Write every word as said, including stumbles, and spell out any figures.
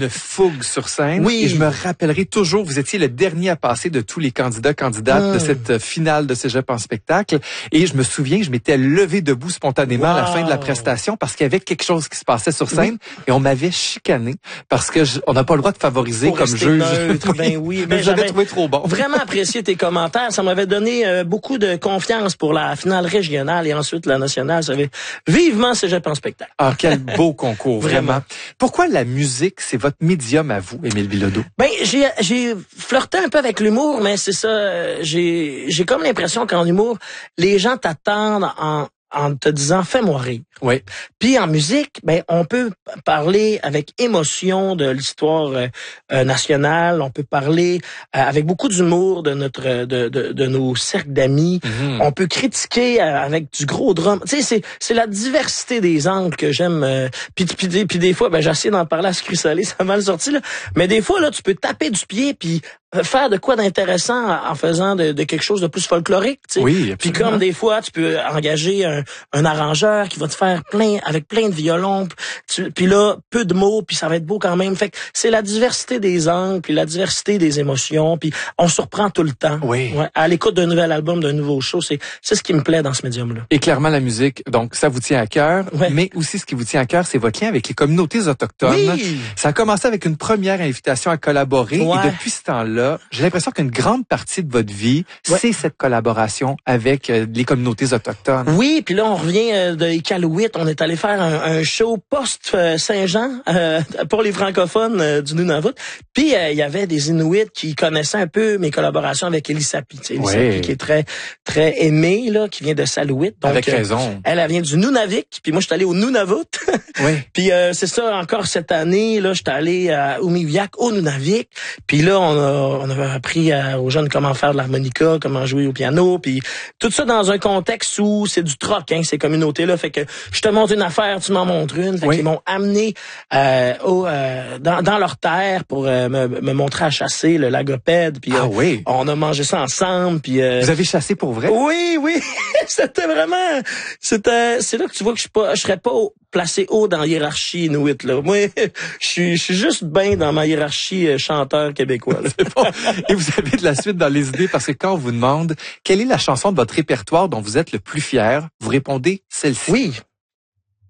une fougue sur scène. Oui. Et je me rappellerai toujours, vous étiez le dernier à passer de tous les candidats, candidates mmh. de cette finale de Cégep en spectacle. Et je me souviens que je m'étais levé debout spontanément wow. à la fin de la prestation parce qu'il y avait quelque chose qui se passait sur scène oui. et on m'avait chicané parce que je, on n'a pas le droit de favoriser Pour comme juge. Neutre, oui. Ben oui, mais j'avais trouvé trop bon. Vraiment apprécié tes commentaires. Ça m'avait donné euh, beaucoup de confiance pour la finale régionale et ensuite la nationale. Ça avait vivement Cégep en spectacle. Ah, quel beau concours, vraiment. vraiment. Pourquoi la musique, c'est votre médium à vous, Émile Bilodeau? Ben, j'ai, j'ai flirté un peu avec l'humour, mais c'est ça, j'ai, j'ai comme l'impression qu'en humour, les gens t'attendent en, en te disant, fais-moi rire. Oui. Puis en musique, ben on peut parler avec émotion de l'histoire euh, nationale. On peut parler euh, avec beaucoup d'humour de notre de de, de nos cercles d'amis. Mm-hmm. On peut critiquer euh, avec du gros drum. Tu sais, c'est c'est la diversité des angles que j'aime. Euh, puis puis des, puis des fois, ben j'essaie d'en parler à Sucré Salé, ça a mal sorti là. Mais des fois là, tu peux taper du pied puis faire de quoi d'intéressant en faisant de, de quelque chose de plus folklorique. Tu sais. Oui, absolument. Puis comme des fois, tu peux engager un, un arrangeur qui va te faire plein avec plein de violons, puis là peu de mots, puis ça va être beau quand même. Fait que c'est la diversité des angles, puis la diversité des émotions, puis on surprend tout le temps. Oui. Ouais, à l'écoute d'un nouvel album, d'un nouveau show, c'est c'est ce qui me plaît dans ce médium-là. Et clairement la musique, donc ça vous tient à cœur, ouais. mais aussi ce qui vous tient à cœur, c'est votre lien avec les communautés autochtones. Oui. Ça a commencé avec une première invitation à collaborer, ouais. et depuis ce temps-là, j'ai l'impression qu'une grande partie de votre vie, ouais. c'est cette collaboration avec euh, les communautés autochtones. Oui, puis là on revient euh, de Iqaluit, on est allé faire un, un show post-Saint-Jean euh, pour les francophones euh, du Nunavut. Puis euh, il y avait des Inuits qui connaissaient un peu mes collaborations avec Elisapi, tu sais, Elisapi oui. qui est très très aimée là, qui vient de Salouit. Donc avec euh, raison. Elle, elle vient du Nunavik, puis moi je suis allé au Nunavut. oui. Puis euh, c'est ça encore cette année là, j'étais allé à Umiviak au Nunavik. Puis là on a on a appris à, aux jeunes comment faire de l'harmonica, comment jouer au piano, puis tout ça dans un contexte où c'est du troc, hein, ces communautés là, fait que je te montre une affaire, tu m'en montres une. Fait oui. qu'ils m'ont amené euh, au, euh, dans, dans leur terre pour euh, me, me montrer à chasser le lagopède. Puis ah, euh, oui. on a mangé ça ensemble. Puis euh, vous avez chassé pour vrai? Oui, oui. C'était vraiment. C'était. C'est là que tu vois que je suis pas. Je serais pas placé haut dans la hiérarchie inuit là. Moi, je suis. Je suis juste bien dans ma hiérarchie euh, chanteur québécois. C'est bon. Et vous avez de la suite dans les idées parce que quand on vous demande quelle est la chanson de votre répertoire dont vous êtes le plus fier, vous répondez celle-ci. Oui.